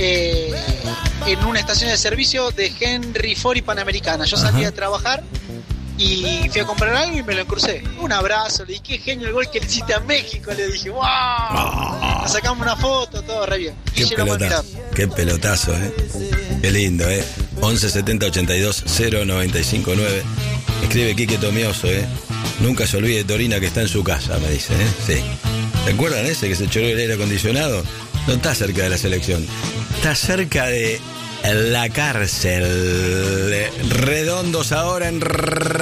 en una estación de servicio de Henry Ford y Panamericana. Yo salí a trabajar y fui a comprar algo y me lo crucé. Un abrazo, le dije, qué genio el gol que le hiciste a México, le dije, ¡wow! Nos sacamos una foto, todo re bien. Qué pelotazo, qué lindo, 11 70 82 0959. Escribe Quique Tomioso, nunca se olvide de Torina que está en su casa, me dice, sí. ¿Se acuerdan ese que se choró el aire acondicionado? No está cerca de la selección, está cerca de la cárcel. Redondos ahora en